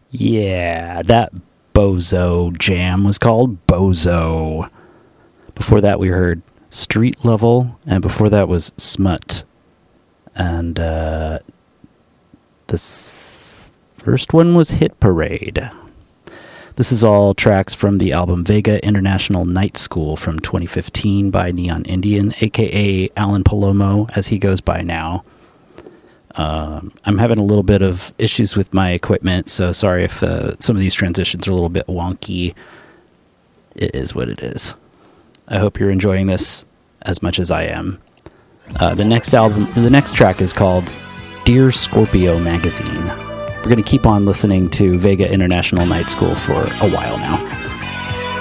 Yeah, that Bozo jam was called Bozo. Before that, we heard Street Level, and before that was Smut. And this first one was Hit Parade. This is all tracks from the album Vega International Night School from 2015 by Neon Indian, a.k.a. Alan Palomo, as he goes by now. I'm having a little bit of issues with my equipment, so sorry if some of these transitions are a little bit wonky. It is what it is. I hope you're enjoying this as much as I am. The next track is called Dear Scorpio Magazine. We're going to keep on listening to Vega International Night School for a while now.